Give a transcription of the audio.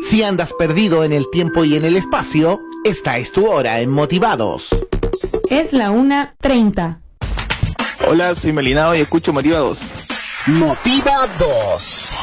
Si andas perdido en el tiempo y en el espacio, esta es tu hora en Motivados. Es la 1:30. Hola, soy Melinao y escucho Motivados. Motivados.